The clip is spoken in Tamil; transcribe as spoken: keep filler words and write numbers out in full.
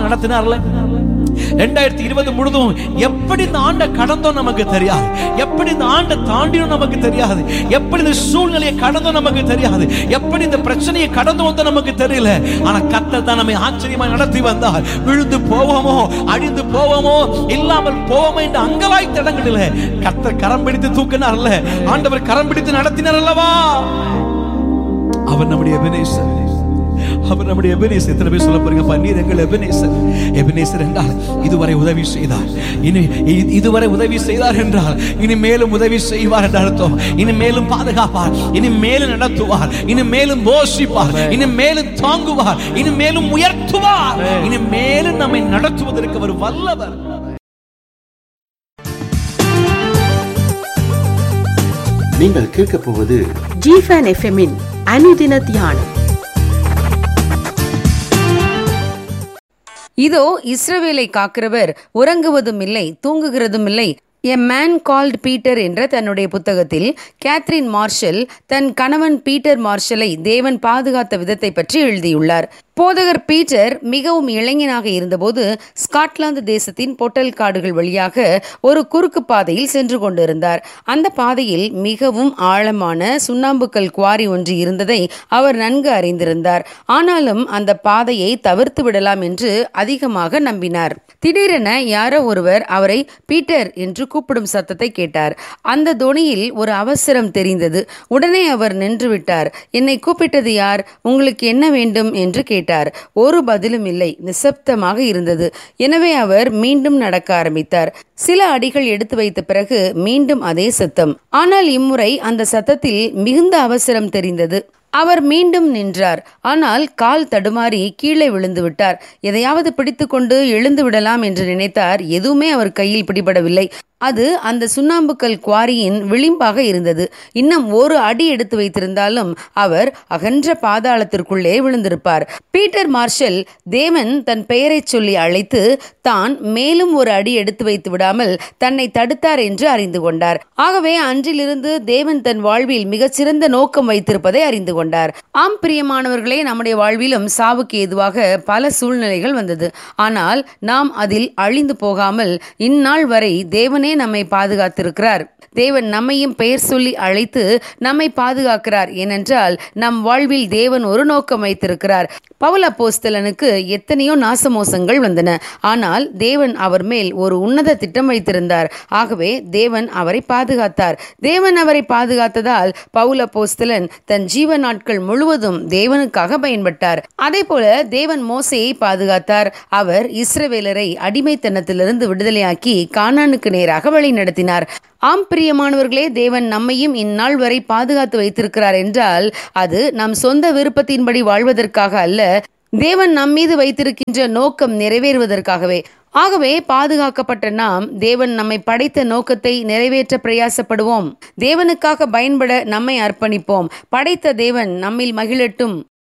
நடத்தினார்ல. ரெண்டாயிரத்தி இருபது முழுதும் எப்படி இந்த ஆண்டை கடந்தோம் நமக்கு தெரியாது, எப்படி இந்த ஆண்டை தாண்டினோம் நமக்கு தெரியாது, எப்படி இந்த சூழ்நிலையை கடந்தோம் நமக்கு தெரியாது, எப்படி இந்த பிரச்சனையை கடந்து வந்தோம் நமக்கு தெரியல. ஆனா கர்த்தர் தான் நம்மை ஆச்சரியமா நடத்தி வந்தார். விழுந்து போவோமோ, அழிந்து போவோமோ, இல்லாமல் போவோமோ என்ற அங்கலாய்த்த இடங்களில் கர்த்தர் கரம் பிடித்து தூக்கினார்ல, ஆண்டவர் கரம் பிடித்து நடத்தினார் அல்லவா. அவர் நம்முடைய எபெனேசர், அவர் நம்முடைய எபெனேசர். எத்தனை பேர் சொல்ல போறீங்க, நீர் எங்கள் எபெனேசர். எபெனேசர் என்றால் இதுவரை உதவி செய்தார், இனி இதுவரை உதவி செய்தார் என்றால் இனி மேலும் உதவி செய்வார் என்று அர்த்தம். இனி மேலும் பாதுகாப்பார், இனி மேலும் நடத்துவார், இனி மேலும் போஷிப்பார், இனி மேலும் தாங்குவார், இனி மேலும் உயர்த்துவார், இனி மேலும் நம்மை நடத்துவதற்கு அவர் வல்லவர். நீங்கள் கேட்க போவது ஜிஃபன் எஃப்எம்மின் அனுதின தியானம். இதோ இஸ்ரவேலை காக்கிறவர் உறங்குவதும் இல்லை தூங்குகிறதும் இல்லை. எ மேன் கால்ட் பீட்டர் என்ற தன்னுடைய புத்தகத்தில் கேத்ரின் மார்ஷல் தன் கணவன் பீட்டர் மார்ஷலை தேவன் பாதுகாத்த விதத்தை பற்றி எழுதியுள்ளார். போதகர் பீட்டர் மிகவும் இளைஞனாக இருந்தபோது ஸ்காட்லாந்து தேசத்தின் பொட்டல் காடுகள் வழியாக ஒரு குறுக்கு பாதையில் சென்று கொண்டிருந்தார். அந்த பாதையில் மிகவும் ஆழமான சுண்ணாம்புக்கல் குவாரி ஒன்று இருந்ததை அவர் நன்கு அறிந்திருந்தார். ஆனாலும் அந்த பாதையை தவிர்த்து விடலாம் என்று அதிகமாக நம்பினார். திடீரென யாரோ ஒருவர் அவரை பீட்டர் என்று கூப்பிடும் சத்தத்தை கேட்டார். அந்த தொனியில் ஒரு அவசரம் தெரிந்தது. உடனே அவர் நின்று விட்டார். என்னை கூப்பிட்டது யார்? உங்களுக்கு என்ன வேண்டும் என்று கேட்டார். ஒரு பதிலும் இல்லை, நிசப்தமாக இருந்தது. எனவே அவர் மீண்டும் நடக்க ஆரம்பித்தார். சில அடிகள் எடுத்து வைத்த பிறகு மீண்டும் அதே சத்தம். ஆனால் இம்முறை அந்த சத்தத்தில் மிகுந்த அவசரம் தெரிந்தது. அவர் மீண்டும் நின்றார். ஆனால் கால் தடுமாறி கீழே விழுந்து விட்டார். எதையாவது பிடித்து கொண்டு எழுந்து விடலாம் என்று நினைத்தார். எதுவுமே அவர் கையில் பிடிபடவில்லை. அது அந்த சுண்ணாம்புக்கல் குவாரியின் விளிம்பாக இருந்தது. இன்னும் ஒரு அடி எடுத்து வைத்திருந்தாலும் அவர் அகன்ற பாதாளத்திற்குள்ளே விழுந்திருப்பார். பீட்டர் மார்ஷல் தேவன் தன் பெயரை சொல்லி அழைத்து தான் மேலும் ஒரு அடி எடுத்து வைத்து விடாமல் தன்னை தடுத்தார் என்று அறிந்து கொண்டார். ஆகவே அன்றிலிருந்து தேவன் தன் வாழ்வில் மிகச்சிறந்த நோக்கம் வைத்திருப்பதை அறிந்து கொண்டார். ஆம் பிரியமானவர்களே, நம்முடைய வாழ்விலும் சாவுக்கு ஏதுவாக பல சூழ்நிலைகள் வந்தது. ஆனால் நாம் அதில் அழிந்து போகாமல் இந்நாள் வரை தேவனே நம்மை பாதுகாத்திருக்கிறார். தேவன் நம்மையும் பெயர் சொல்லி அழைத்து நம்மை பாதுகாக்கிறார். ஏனென்றால் நம் வாழ்வில் தேவன் ஒரு நோக்கம் வைத்திருக்கிறார். பவுல் அப்போஸ்தலனுக்கு எத்தனையோ நாசமோசங்கள் வந்தன. ஆனால் தேவன் அவர் மேல் ஒரு உன்னத திட்டம் வைத்திருந்தார். ஆகவே தேவன் அவரை பாதுகாத்தார். தேவன் அவரை பாதுகாத்ததால் பவுல் அப்போஸ்தலன் தன் ஜீவ நாட்கள் முழுவதும் தேவனுக்காக பயன்பட்டார். அதே போல தேவன் மோசேயை பாதுகாத்தார். அவர் இஸ்ரவேலரை அடிமைத்தனத்திலிருந்து விடுதலையாக்கி கானானுக்கு நேராக வழி நடத்தினார். ஆம் பிரியமானவர்களே, தேவன் நம்மையும் இந்நாள் வரை பாதுகாத்து வைத்திருக்கிறார் என்றால் அது நம் சொந்த விருப்பத்தின்படி வாழ்வதற்காக அல்ல, தேவன் நம் மீது வைத்திருக்கின்ற நோக்கம் நிறைவேறுவதற்காகவே. ஆகவே பாதுகாக்கப்பட்ட நாம் தேவன் நம்மை படைத்த நோக்கத்தை நிறைவேற்ற பிரயாசப்படுவோம். தேவனுக்காக பயன்பட நம்மை அர்ப்பணிப்போம். படைத்த தேவன் நம்மில் மகிழட்டும்.